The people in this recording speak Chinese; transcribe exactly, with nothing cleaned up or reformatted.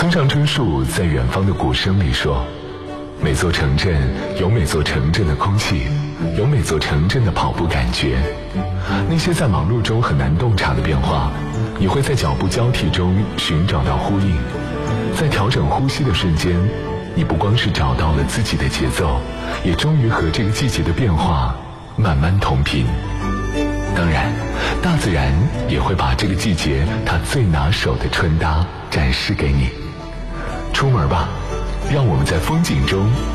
村上春树在《远方的鼓声》里说，每座城镇有每座城镇的空气，有每座城镇的跑步感觉。那些在忙碌中很难洞察的变化，你会在脚步交替中寻找到呼应。在调整呼吸的瞬间，你不光是找到了自己的节奏，也终于和这个季节的变化慢慢同频。当然，大自然也会把这个季节它最拿手的穿搭展示给你。出门吧，让我们在风景中